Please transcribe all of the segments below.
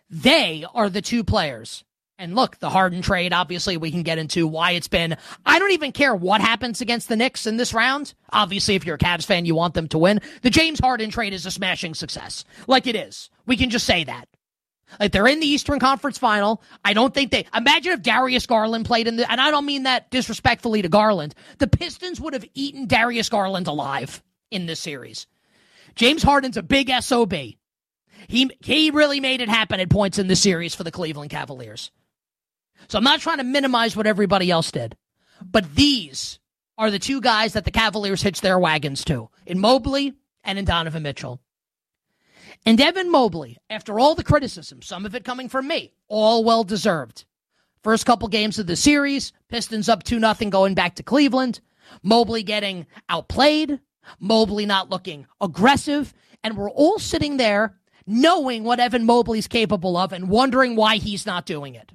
They are the two players. And look, the Harden trade, obviously, we can get into why it's been. I don't even care what happens against the Knicks in this round. Obviously, if you're a Cavs fan, you want them to win. The James Harden trade is a smashing success. Like it is. We can just say that. Like, they're in the Eastern Conference Final. I don't think they... Imagine if Darius Garland played in the... And I don't mean that disrespectfully to Garland. The Pistons would have eaten Darius Garland alive in this series. James Harden's a big SOB. He really made it happen at points in this series for the Cleveland Cavaliers. So I'm not trying to minimize what everybody else did. But these are the two guys that the Cavaliers hitched their wagons to, in Mobley and in Donovan Mitchell. And Evan Mobley, after all the criticism, some of it coming from me, all well-deserved. First couple games of the series, Pistons up 2-0 going back to Cleveland. Mobley getting outplayed. Mobley not looking aggressive. And we're all sitting there knowing what Evan Mobley's capable of and wondering why he's not doing it.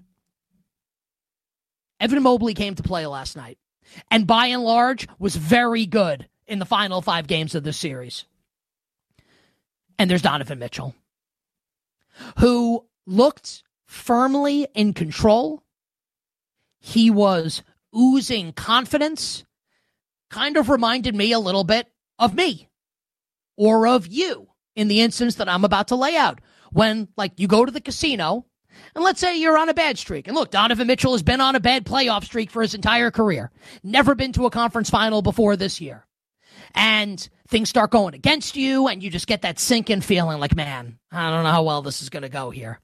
Evan Mobley came to play last night, and by and large was very good in the final 5 games of this series. And there's Donovan Mitchell, who looked firmly in control. He was oozing confidence, kind of reminded me a little bit of me or of you in the instance that I'm about to lay out. When, like, you go to the casino, and let's say you're on a bad streak. And look, Donovan Mitchell has been on a bad playoff streak for his entire career. Never been to a conference final before this year. And things start going against you, and you just get that sinking feeling like, man, I don't know how well this is going to go here.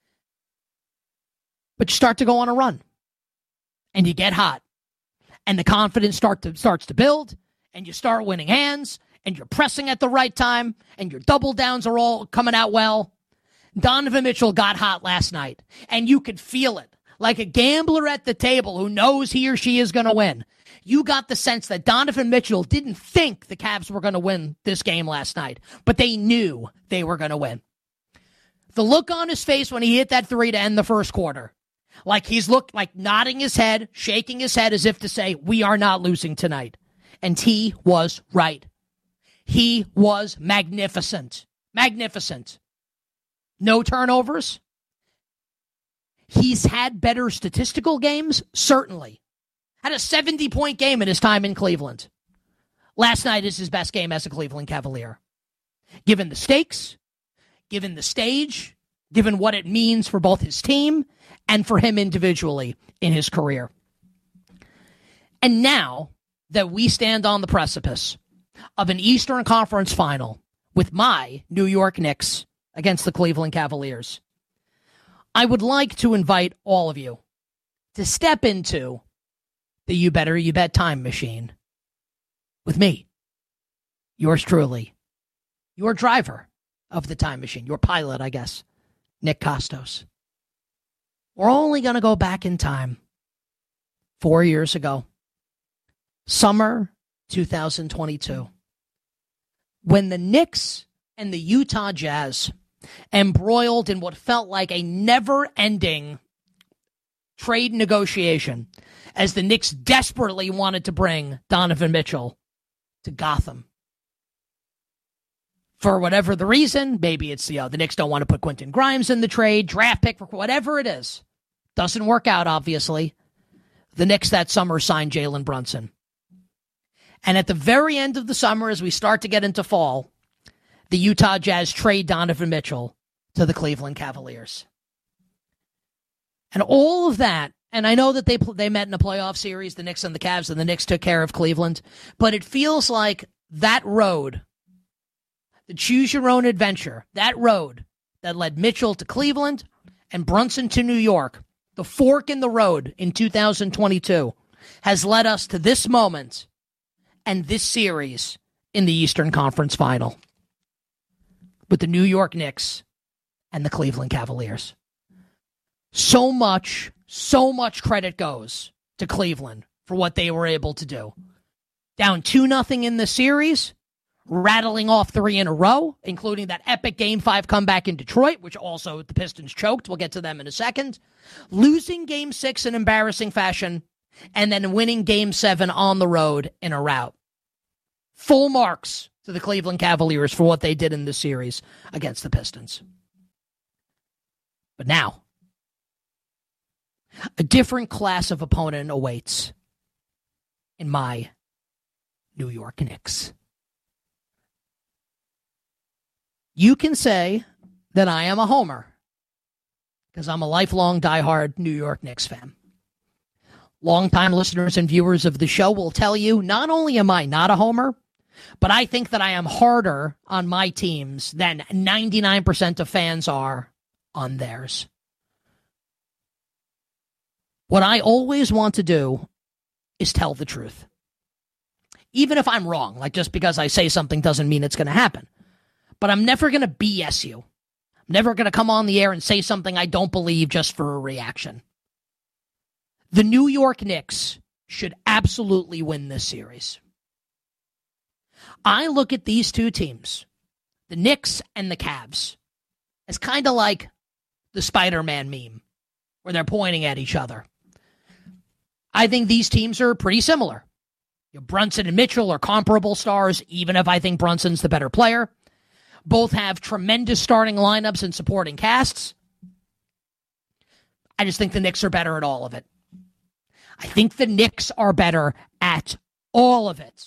But you start to go on a run, and you get hot, and the confidence starts to build, and you start winning hands, and you're pressing at the right time, and your double downs are all coming out well. Donovan Mitchell got hot last night, and you could feel it. Like a gambler at the table who knows he or she is going to win. You got the sense that Donovan Mitchell didn't think the Cavs were going to win this game last night, but they knew they were going to win. The look on his face when he hit that 3 to end the first quarter, like he's looked like nodding his head, shaking his head as if to say, we are not losing tonight. And he was right. He was magnificent. Magnificent. No turnovers. He's had better statistical games, certainly. Had a 70-point game in his time in Cleveland. Last night is his best game as a Cleveland Cavalier. Given the stakes, given the stage, given what it means for both his team and for him individually in his career. And now that we stand on the precipice of an Eastern Conference final with my New York Knicks against the Cleveland Cavaliers, I would like to invite all of you to step into the You Better You Bet time machine with me, yours truly, your driver of the time machine, your pilot, I guess, Nick Costos. We're only going to go back in time 4 years ago, summer 2022, when the Knicks and the Utah Jazz embroiled in what felt like a never-ending trade negotiation as the Knicks desperately wanted to bring Donovan Mitchell to Gotham. For whatever the reason, maybe it's the Knicks don't want to put Quentin Grimes in the trade, draft pick, for whatever it is. Doesn't work out, obviously. The Knicks that summer signed Jalen Brunson. And at the very end of the summer, as we start to get into fall, the Utah Jazz trade Donovan Mitchell to the Cleveland Cavaliers. And all of that, and I know that they met in a playoff series, the Knicks and the Cavs, and the Knicks took care of Cleveland, but it feels like that road, the choose-your-own adventure, that road that led Mitchell to Cleveland and Brunson to New York, the fork in the road in 2022, has led us to this moment and this series in the Eastern Conference Final with the New York Knicks and the Cleveland Cavaliers. So much credit goes to Cleveland for what they were able to do. Down 2-0 in the series, rattling off 3 in a row, including that epic Game 5 comeback in Detroit, which also the Pistons choked. We'll get to them in a second. Losing Game 6 in embarrassing fashion, and then winning Game 7 on the road in a rout. Full marks to the Cleveland Cavaliers for what they did in this series against the Pistons. But now, a different class of opponent awaits in my New York Knicks. You can say that I am a homer because I'm a lifelong diehard New York Knicks fan. Longtime listeners and viewers of the show will tell you not only am I not a homer, but I think that I am harder on my teams than 99% of fans are on theirs. What I always want to do is tell the truth. Even if I'm wrong, like just because I say something doesn't mean it's going to happen. But I'm never going to BS you. I'm never going to come on the air and say something I don't believe just for a reaction. The New York Knicks should absolutely win this series. I look at these two teams, the Knicks and the Cavs, as kind of like the Spider-Man meme, where they're pointing at each other. I think these teams are pretty similar. Brunson and Mitchell are comparable stars, even if I think Brunson's the better player. Both have tremendous starting lineups and supporting casts. I just think the Knicks are better at all of it. I think the Knicks are better at all of it.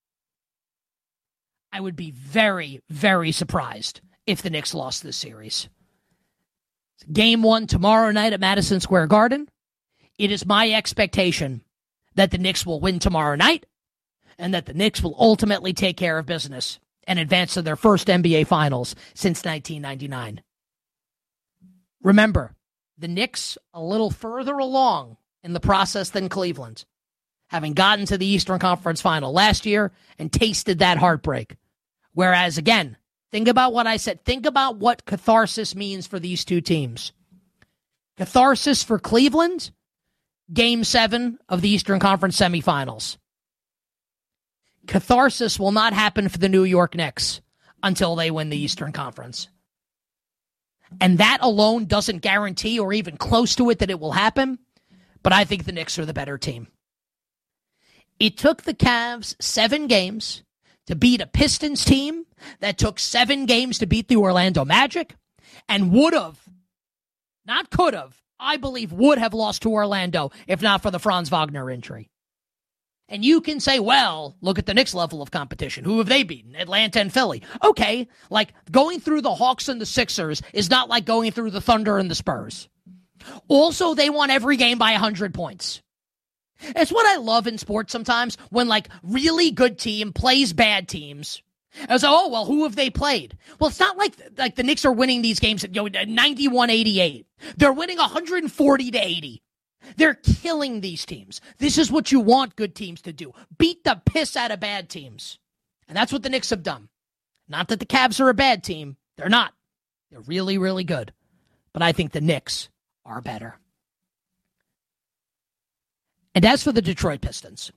I would be very, very surprised if the Knicks lost this series. Game 1 tomorrow night at Madison Square Garden. It is my expectation that the Knicks will win tomorrow night and that the Knicks will ultimately take care of business and advance to their first NBA Finals since 1999. Remember, the Knicks a little further along in the process than Cleveland, having gotten to the Eastern Conference Final last year and tasted that heartbreak. Whereas, again, think about what I said. Think about what catharsis means for these two teams. Catharsis for Cleveland, Game 7 of the Eastern Conference semifinals. Catharsis will not happen for the New York Knicks until they win the Eastern Conference. And that alone doesn't guarantee or even close to it that it will happen, but I think the Knicks are the better team. It took the Cavs 7 games to beat a Pistons team that took 7 games to beat the Orlando Magic and would have, not could have, I believe would have lost to Orlando if not for the Franz Wagner injury. And you can say, well, look at the Knicks' level of competition. Who have they beaten? Atlanta and Philly. Okay, like going through the Hawks and the Sixers is not like going through the Thunder and the Spurs. Also, they won every game by 100 points. It's what I love in sports sometimes when like really good team plays bad teams. I was like, oh, well, who have they played? Well, it's not like the Knicks are winning these games at 91-88. They're winning 140-80. They're killing these teams. This is what you want good teams to do. Beat the piss out of bad teams. And that's what the Knicks have done. Not that the Cavs are a bad team. They're not. They're really, really good. But I think the Knicks are better. And as for the Detroit Pistons,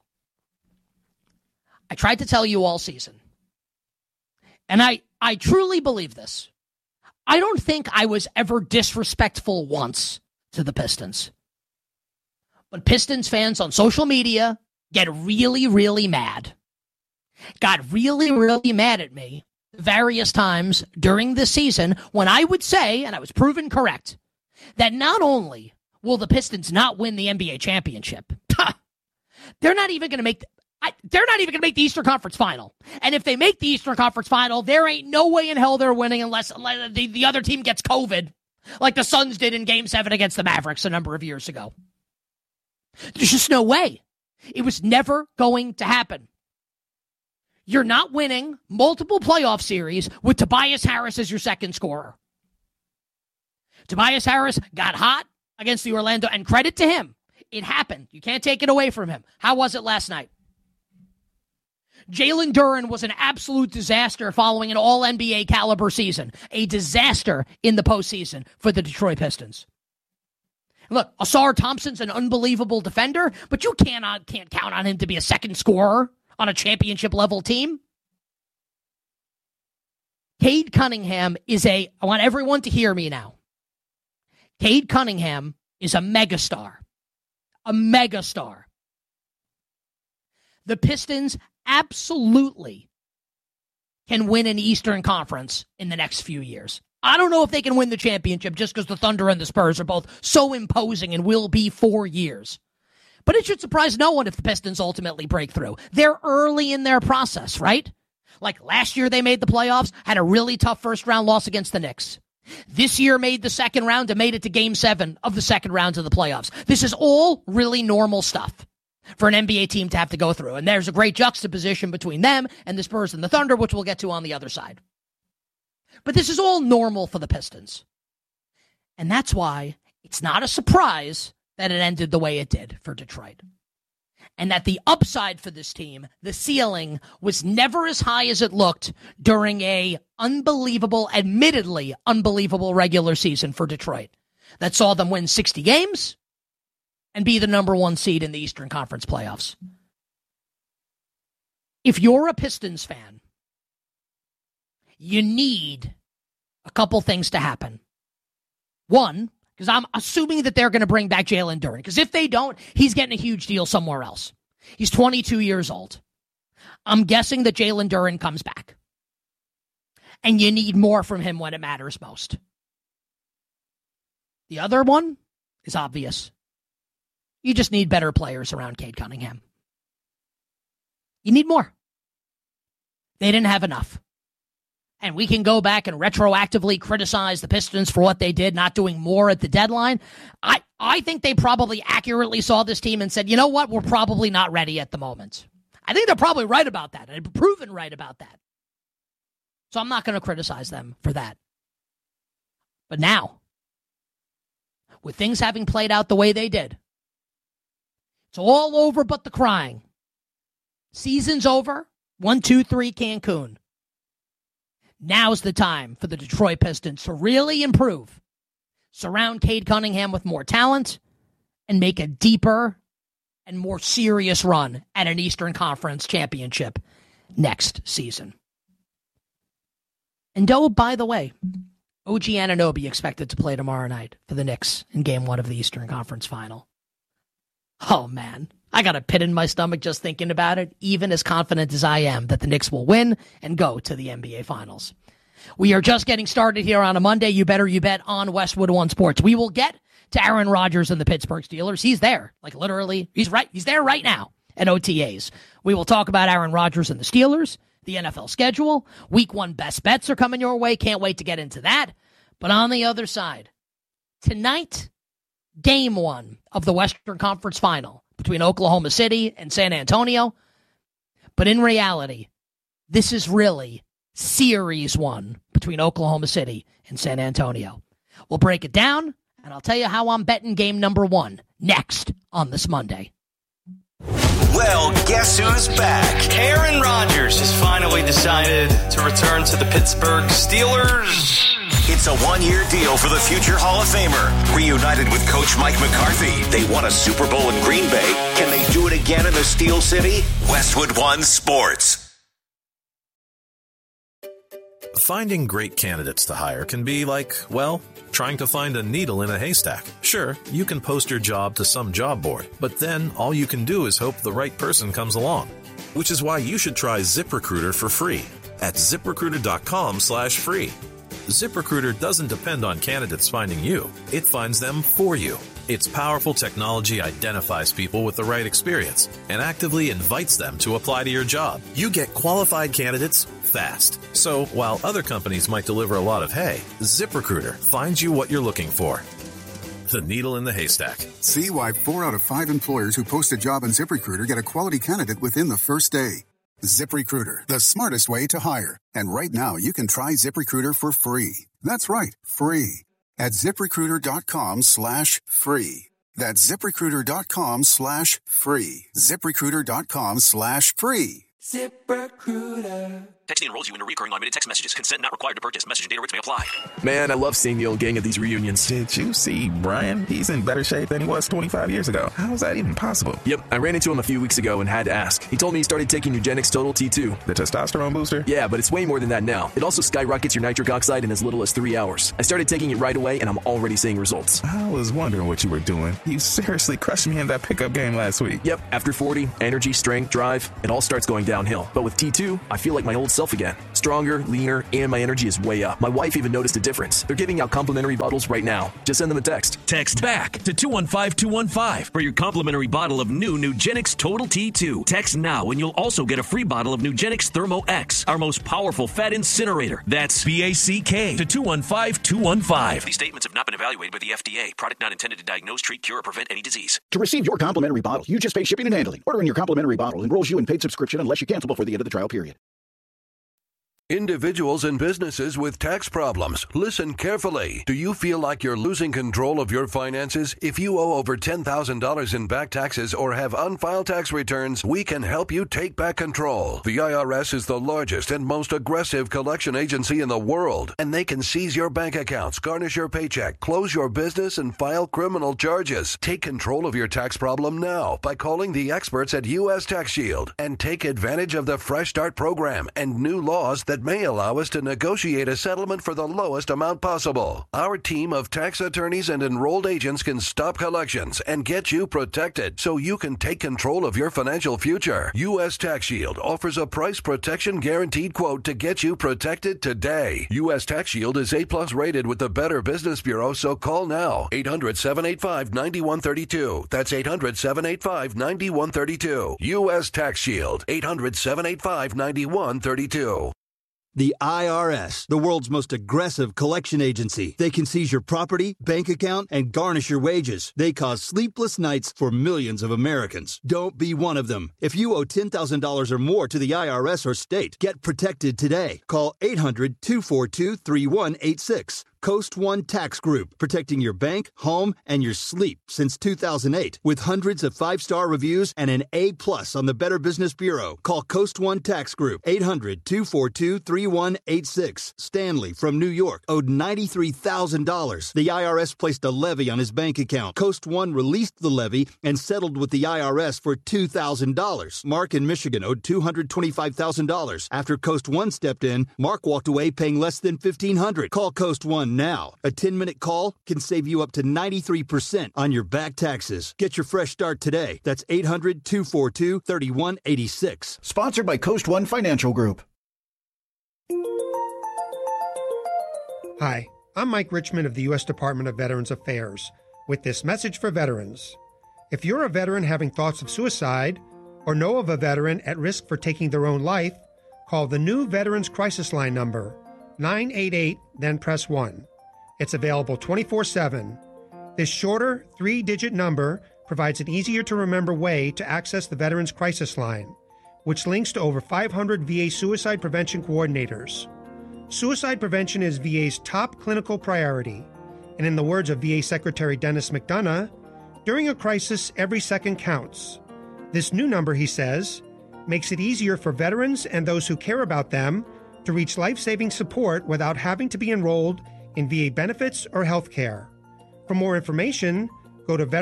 I tried to tell you all season, and I truly believe this. I don't think I was ever disrespectful once to the Pistons. But Pistons fans on social media get really, really mad. Got really, really mad at me various times during this season when I would say, and I was proven correct, that not only will the Pistons not win the NBA championship, they're not even going to make the Eastern Conference Final. And if they make the Eastern Conference Final, there ain't no way in hell they're winning unless the other team gets COVID, like the Suns did in Game 7 against the Mavericks a number of years ago. There's just no way. It was never going to happen. You're not winning multiple playoff series with Tobias Harris as your second scorer. Tobias Harris got hot against the Orlando, and credit to him. It happened. You can't take it away from him. How was it last night? Jalen Duren was an absolute disaster following an all-NBA caliber season. A disaster in the postseason for the Detroit Pistons. Look, Ausar Thompson's an unbelievable defender, but you can't count on him to be a second scorer on a championship-level team. Cade Cunningham I want everyone to hear me now. Cade Cunningham is a megastar. A megastar. The Pistons absolutely can win an Eastern Conference in the next few years. I don't know if they can win the championship just because the Thunder and the Spurs are both so imposing and will be for years. But it should surprise no one if the Pistons ultimately break through. They're early in their process, right? Like last year they made the playoffs, had a really tough first-round loss against the Knicks. This year made the second round and made it to Game 7 of the second round of the playoffs. This is all really normal stuff for an NBA team to have to go through. And there's a great juxtaposition between them and the Spurs and the Thunder, which we'll get to on the other side. But this is all normal for the Pistons. And that's why it's not a surprise that it ended the way it did for Detroit. And that the upside for this team, the ceiling, was never as high as it looked during a admittedly unbelievable regular season for Detroit that saw them win 60 games and be the number 1 seed in the Eastern Conference playoffs. If you're a Pistons fan, you need a couple things to happen. One, because I'm assuming that they're going to bring back Jalen Duren. Because if they don't, he's getting a huge deal somewhere else. He's 22 years old. I'm guessing that Jalen Duren comes back. And you need more from him when it matters most. The other one is obvious. You just need better players around Cade Cunningham. You need more. They didn't have enough. And we can go back and retroactively criticize the Pistons for what they did, not doing more at the deadline. I think they probably accurately saw this team and said, you know what, we're probably not ready at the moment. I think they're probably right about that, and proven right about that. So I'm not going to criticize them for that. But now, with things having played out the way they did, it's all over but the crying. Season's over. 1, 2, 3, Cancun. Now's the time for the Detroit Pistons to really improve, surround Cade Cunningham with more talent, and make a deeper and more serious run at an Eastern Conference championship next season. And oh, by the way, OG Anunoby expected to play tomorrow night for the Knicks in Game 1 of the Eastern Conference Final. Oh, man. I got a pit in my stomach just thinking about it, even as confident as I am that the Knicks will win and go to the NBA Finals. We are just getting started here on a Monday. You better you bet on Westwood One Sports. We will get to Aaron Rodgers and the Pittsburgh Steelers. He's there, like literally. He's there right now at OTAs. We will talk about Aaron Rodgers and the Steelers, the NFL schedule. Week 1 best bets are coming your way. Can't wait to get into that. But on the other side, tonight, Game 1 of the Western Conference Final between Oklahoma City and San Antonio. But in reality, this is really Series 1 between Oklahoma City and San Antonio. We'll break it down, and I'll tell you how I'm betting game number 1 next on this Monday. Well, guess who's back? Aaron Rodgers has finally decided to return to the Pittsburgh Steelers. It's a one-year deal for the future Hall of Famer. Reunited with Coach Mike McCarthy, they won a Super Bowl in Green Bay. Can they do it again in the Steel City? Westwood One Sports. Finding great candidates to hire can be like, well, trying to find a needle in a haystack. Sure, you can post your job to some job board, but then all you can do is hope the right person comes along. Which is why you should try ZipRecruiter for free at ZipRecruiter.com/free. ZipRecruiter doesn't depend on candidates finding you. It finds them for you. Its powerful technology identifies people with the right experience and actively invites them to apply to your job. You get qualified candidates fast. So while other companies might deliver a lot of hay, ZipRecruiter finds you what you're looking for. The needle in the haystack. See why 4 out of 5 employers who post a job on ZipRecruiter get a quality candidate within the first day. ZipRecruiter, the smartest way to hire. And right now, you can try ZipRecruiter for free. That's right, free. At ZipRecruiter.com/free. That's ZipRecruiter.com/free. ZipRecruiter.com/free. ZipRecruiter. Texting enrolls you in a recurring limited text messages. Consent not required to purchase. Message and data rates may apply. Man, I love seeing the old gang at these reunions. Did you see Brian? He's in better shape than he was 25 years ago. How is that even possible? Yep, I ran into him a few weeks ago and had to ask. He told me he started taking Nugenix Total T2. The testosterone booster? Yeah, but it's way more than that now. It also skyrockets your nitric oxide in as little as 3 hours. I started taking it right away, and I'm already seeing results. I was wondering what you were doing. You seriously crushed me in that pickup game last week. Yep, after 40, energy, strength, drive, it all starts going downhill. But with T2, I feel like my old self myself again. Stronger, leaner, and my energy is way up. My wife even noticed a difference. They're giving out complimentary bottles right now. Just send them a text. Text BACK to 215-215 for your complimentary bottle of new Nugenix Total T2. Text now and you'll also get a free bottle of Nugenix Thermo X, our most powerful fat incinerator. That's BACK to 215-215. These statements have not been evaluated by the FDA. Product not intended to diagnose, treat, cure, or prevent any disease. To receive your complimentary bottle, you just pay shipping and handling. Ordering your complimentary bottle enrolls you in paid subscription unless you cancel before the end of the trial period. Individuals and businesses with tax problems, listen carefully. Do you feel like you're losing control of your finances? If you owe over $10,000 in back taxes or have unfiled tax returns, we can help you take back control. The IRS is the largest and most aggressive collection agency in the world, and they can seize your bank accounts, garnish your paycheck, close your business, and file criminal charges. Take control of your tax problem now by calling the experts at U.S. Tax Shield and take advantage of the Fresh Start program and new laws that may allow us to negotiate a settlement for the lowest amount possible. Our team of tax attorneys and enrolled agents can stop collections and get you protected so you can take control of your financial future. U.S. Tax Shield offers a price protection guaranteed quote to get you protected today. U.S. Tax Shield is A+ rated with the Better Business Bureau, so call now. 800-785-9132. That's 800-785-9132. U.S. Tax Shield. 800-785-9132. The IRS, the world's most aggressive collection agency. They can seize your property, bank account, and garnish your wages. They cause sleepless nights for millions of Americans. Don't be one of them. If you owe $10,000 or more to the IRS or state, get protected today. Call 800-242-3186. Coast One Tax Group, protecting your bank, home, and your sleep since 2008. With hundreds of 5-star reviews and an A+ on the Better Business Bureau. Call Coast One Tax Group, 800-242-3186. Stanley from New York owed $93,000. The IRS placed a levy on his bank account. Coast One released the levy and settled with the IRS for $2,000. Mark in Michigan owed $225,000. After Coast One stepped in, Mark walked away paying less than $1,500. Call Coast One now. A 10-minute call can save you up to 93% on your back taxes. Get your fresh start today. That's 800-242-3186. Sponsored by Coast One Financial Group. Hi, I'm Mike Richmond of the U.S. Department of Veterans Affairs with this message for veterans. If you're a veteran having thoughts of suicide or know of a veteran at risk for taking their own life, call the new Veterans Crisis Line number, 988, then press 1. It's available 24/7. This shorter, 3-digit number provides an easier-to-remember way to access the Veterans Crisis Line, which links to over 500 VA suicide prevention coordinators. Suicide prevention is VA's top clinical priority, and in the words of VA Secretary Dennis McDonough, during a crisis, every second counts. This new number, he says, makes it easier for veterans and those who care about them to reach life-saving support without having to be enrolled in VA benefits or health care. For more information, go to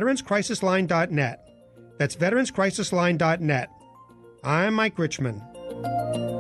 veteranscrisisline.net. That's veteranscrisisline.net. I'm Mike Richmond.